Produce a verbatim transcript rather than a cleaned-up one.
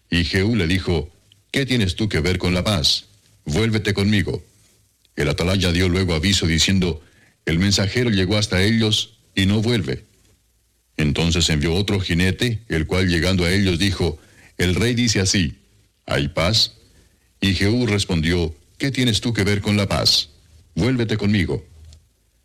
Y Jehú le dijo: ¿Qué tienes tú que ver con la paz? Vuélvete conmigo. El atalaya dio luego aviso diciendo: El mensajero llegó hasta ellos y no vuelve. Entonces envió otro jinete, el cual llegando a ellos dijo: El rey dice así: ¿hay paz? Y Jehú respondió: ¿Qué tienes tú que ver con la paz? Vuélvete conmigo.